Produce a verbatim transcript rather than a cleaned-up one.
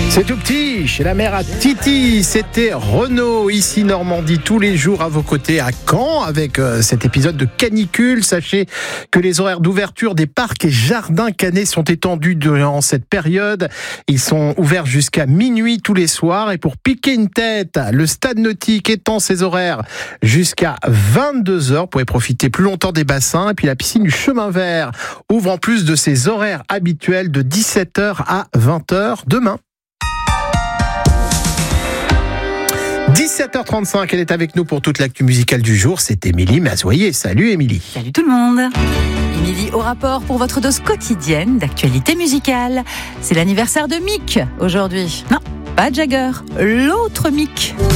C'est tout petit, chez la mère à Titi, c'était Renaud, ici Normandie, tous les jours à vos côtés à Caen, avec euh, cet épisode de canicule. Sachez que les horaires d'ouverture des parcs et jardins cannés sont étendus durant cette période. Ils sont ouverts jusqu'à minuit tous les soirs. Et pour piquer une tête, le stade nautique étend ses horaires jusqu'à vingt-deux heures. Vous pouvez profiter plus longtemps des bassins. Et puis la piscine du Chemin Vert ouvre en plus de ses horaires habituels de dix-sept heures à vingt heures demain. dix-sept heures trente-cinq, elle est avec nous pour toute l'actu musicale du jour. C'est Émilie Mazoyer. Salut Émilie. Salut tout le monde. Émilie au rapport pour votre dose quotidienne d'actualité musicale. C'est l'anniversaire de Mick aujourd'hui. Non, pas Jagger, l'autre Mick.